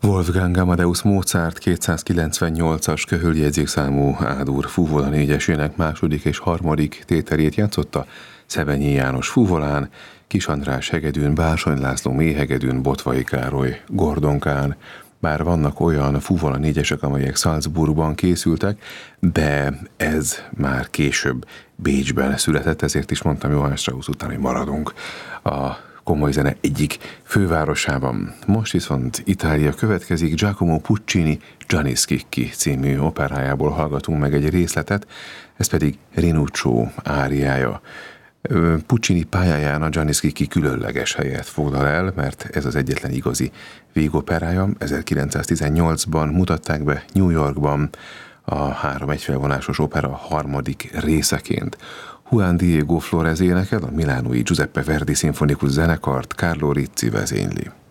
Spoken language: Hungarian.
Wolfgang Amadeus Mozart 298-as köhöljegyzékszámú A-dur fúvola négyesének második és harmadik tételét játszotta Szebenyi János fúvolán, Kis András hegedűn, Bársony László méhegedűn, Botvai Károly gordonkán. Bár vannak olyan fúvola négyesek, amelyek Salzburgban készültek, de ez már később Bécsben született, ezért is mondtam Johann Strauss után, hogy maradunk a komoly zene egyik fővárosában. Most viszont Itália következik, Giacomo Puccini Gianni Schicchi című operájából hallgatunk meg egy részletet, ez pedig Rinuccio áriája. Puccini pályáján a Gianni Schicchi különleges helyet foglal el, mert ez az egyetlen igazi végoperája. 1918-ban mutatták be New Yorkban a 3 egyfelvonásos opera harmadik részeként. Juan Diego Flórez énekel, a milánói Giuseppe Verdi szimfonikus zenekart Carlo Rizzi vezényli.